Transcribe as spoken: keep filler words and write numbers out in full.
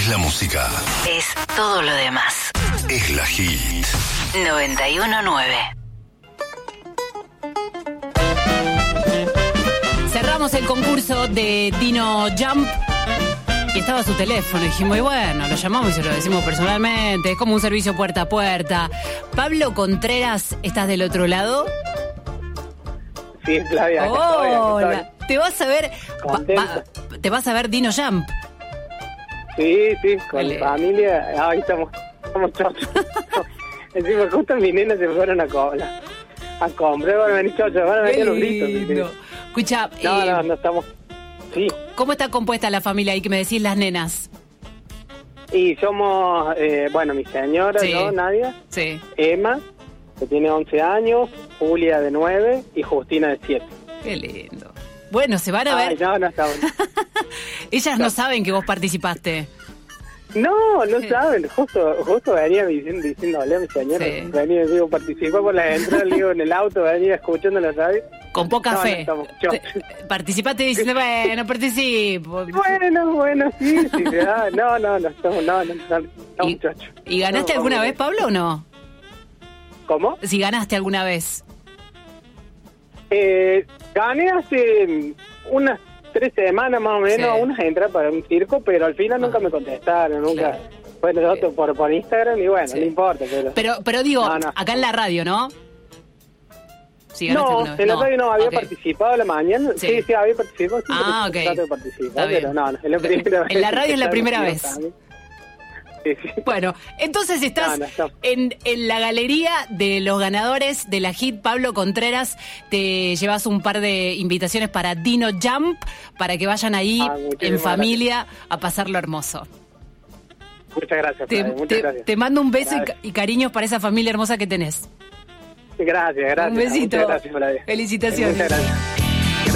es la música. Es todo lo demás. Es la Hit. noventa y uno nueve. Cerramos el concurso de Dino Jump y estaba su teléfono. Dijimos, y bueno, lo llamamos y se lo decimos personalmente. Es como un servicio puerta a puerta. Pablo Contreras, ¿estás del otro lado? Sí, Flavia, acá estoy, acá Hola. estoy. Te vas a ver. va- Contento. va- te vas a ver Dino Jump. Sí, sí, con Dale. la familia. Ahí estamos, estamos chochos. Encima, justo mis nenas se fueron a, co- a comprar. Van a venir chochos, van a venir los gritos. lindo. Escucha, No, eh, no, no estamos. Sí. ¿cómo está compuesta la familia ahí que me decís las nenas? Y somos, eh, bueno, mi señora, Sí. ¿no? Nadia, Sí. Emma, que tiene once años, Julia de nueve y Justina de siete. Qué lindo. Bueno, se van a Ay, ver. no, no está bueno. Ellas no saben que vos participaste. No, no saben. Justo justo venía diciendo, diciéndole a mi señora. Sí. Venía, digo, participé por la entrada, digo, en el auto, venía escuchando la radio. Con poca No, no fe. estamos chochos. Te- Participaste diciendo, bueno, participo. Bueno, bueno, sí, sí. Ah, no, no, no, estamos, no, no, no, estamos ¿Y, chochos. ¿Y ganaste No, alguna vamos vez, Pablo, o no? ¿Cómo? Si ganaste alguna vez. Eh, gané hace unas tres semanas más o menos Sí. unas entradas para un circo, pero al final nunca me contestaron, nunca. Claro. Bueno, yo otro por, por Instagram y bueno, Sí. no importa. Pero, Pero, pero digo, No, no. acá en la radio, ¿no? Si ganaste no, alguna vez. en la radio no había Ok. participado a la mañana. Sí. Sí, sí, había participado. Sí, Ah, pero ok. trato de participar, Está bien. pero no, no, es la primera vez. En la radio es la que primera salgo, vez. ¿sabes? Sí, sí. Bueno, entonces estás No, no, no. En, en la galería de los ganadores de la hit Pablo Contreras. Te llevas un par de invitaciones para Dino Jump, para que vayan ahí Ah, muchísimas en familia a pasarlo hermoso. Muchas gracias, Te, Flavia, muchas te- gracias. te mando un beso y, Gracias. ca- y cariños para esa familia hermosa que tenés. Gracias, gracias. Un besito. Muchas gracias, Flavia. Felicitaciones. Muchas gracias.